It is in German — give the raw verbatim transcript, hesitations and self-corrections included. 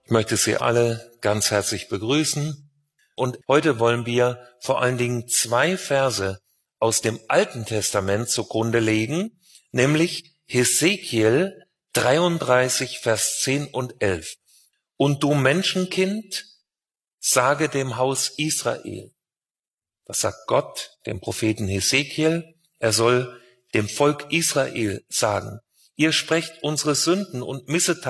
Ich möchte Sie alle ganz herzlich begrüßen und heute wollen wir vor allen Dingen zwei Verse aus dem Alten Testament zugrunde legen, nämlich Hesekiel dreiunddreißig, Vers zehn und elf. Und du Menschenkind, sage dem Haus Israel. Das sagt Gott dem Propheten Hesekiel. Er soll dem Volk Israel sagen: Ihr sprecht unsere Sünden und Missetaten